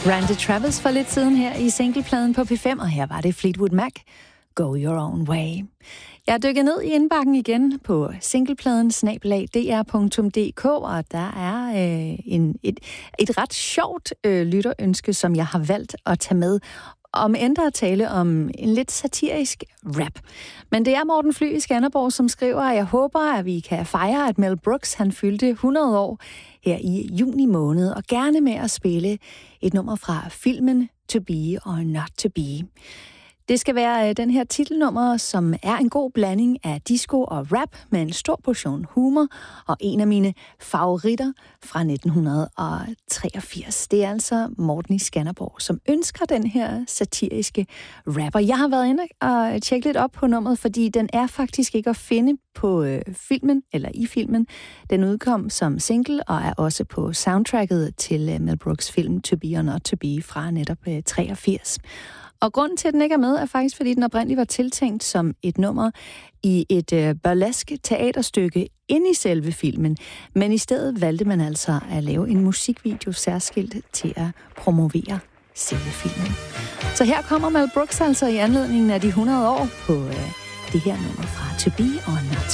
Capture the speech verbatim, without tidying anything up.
Randy Travis for lidt siden her i singlepladen på P fem, og her var det Fleetwood Mac, Go Your Own Way. Jeg er dykket ned i indbakken igen på singlepladen snabel-a d r punktum d k, og der er øh, en, et, et ret sjovt øh, lytterønske, som jeg har valgt at tage med, om end der at tale om en lidt satirisk rap. Men det er Morten Fly i Skanderborg, som skriver, at jeg håber, at vi kan fejre, at Mel Brooks han fyldte hundrede år her i juni måned, og gerne med at spille et nummer fra filmen To Be or Not To Be. Det skal være den her titelnummer, som er en god blanding af disco og rap med en stor portion humor og en af mine favoritter fra nitten treogfirs. Det er altså Morten i Skanderborg, som ønsker den her satiriske rapper. Jeg har været inde og tjekket lidt op på nummeret, fordi den er faktisk ikke at finde på øh, filmen, eller i filmen. Den udkom som single og er også på soundtracket til øh, Mel Brooks film To Be or Not To Be fra netop øh, treogfirs. Og grunden til, at den ikke er med, er faktisk, fordi den oprindeligt var tiltænkt som et nummer i et øh, burleske teaterstykke inde i selve filmen. Men i stedet valgte man altså at lave en musikvideo særskilt til at promovere selve filmen. Så her kommer Mel Brooks altså i anledningen af de hundrede år på øh, det her nummer fra To Be or Not